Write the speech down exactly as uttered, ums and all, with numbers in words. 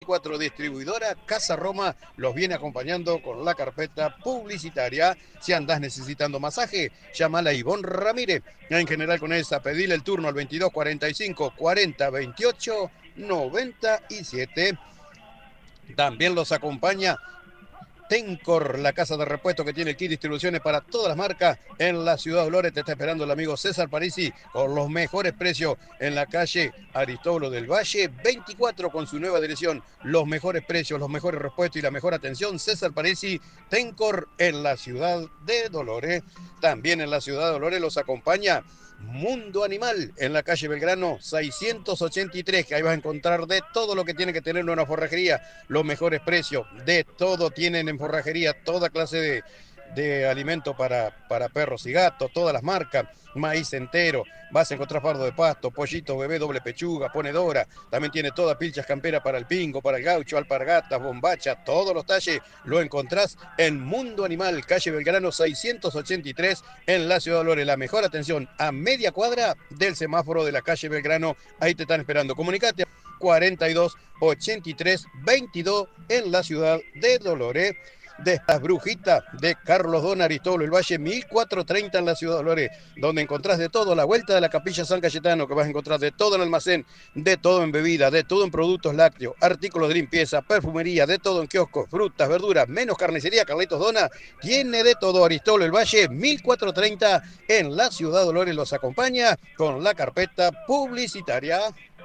veinticuatro, distribuidora Casa Roma, los viene acompañando con la carpeta publicitaria. Si andás necesitando masaje, llámala a Ivonne Ramírez. En general con esa, pedile el turno al veintidós cuarenta y cinco cuarenta veintiocho noventa y siete. También los acompaña Tencor, la casa de repuesto que tiene el kit distribuciones para todas las marcas en la ciudad de Dolores. Te está esperando el amigo César Parisi con los mejores precios en la calle Aristóbulo del Valle veinticuatro con su nueva dirección. Los mejores precios, los mejores repuestos y la mejor atención. César Parisi, Tencor en la ciudad de Dolores. También en la ciudad de Dolores los acompaña Mundo Animal en la calle Belgrano seiscientos ochenta y tres, que ahí vas a encontrar de todo lo que tiene que tener una forrajería, los mejores precios, de todo tienen en forrajería, toda clase de, de alimento para, para perros y gatos, todas las marcas, maíz entero, vas a encontrar fardo de pasto, pollito, bebé, doble pechuga, ponedora, también tiene todas pilchas camperas para el pingo, para el gaucho, alpargatas, bombacha, todos los talles lo encontrás en Mundo Animal, calle Belgrano seiscientos ochenta y tres en la ciudad de Dolores. La mejor atención a media cuadra del semáforo de la calle Belgrano, ahí te están esperando. Comunicate cuarenta y dos ochenta y tres veintidós en la ciudad de Dolores. De estas brujitas de Carlos Don Aristóbulo el Valle mil cuatrocientos treinta en la ciudad de Dolores, donde encontrás de todo, la vuelta de la capilla San Cayetano, que vas a encontrar de todo en almacén, de todo en bebida, de todo en productos lácteos, artículos de limpieza, perfumería, de todo en kioscos, frutas, verduras, menos carnicería. Carlitos Dona tiene de todo. Aristóbulo el Valle mil cuatrocientos treinta en la ciudad de Dolores los acompaña con la carpeta publicitaria.